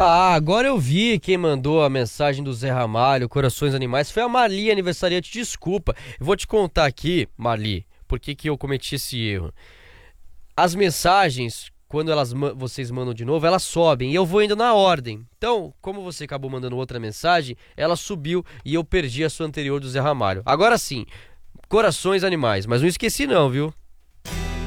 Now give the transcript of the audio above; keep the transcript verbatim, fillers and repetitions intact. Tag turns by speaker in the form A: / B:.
A: Ah, agora eu vi quem mandou a mensagem do Zé Ramalho, Corações Animais, foi a Marli, aniversariante. Desculpa, eu vou te contar aqui, Marli, por que que eu cometi esse erro. As mensagens, quando elas ma- vocês mandam de novo, elas sobem e eu vou indo na ordem. Então, como você acabou mandando outra mensagem, ela subiu e eu perdi a sua anterior do Zé Ramalho. Agora sim, Corações Animais, mas não esqueci não, viu?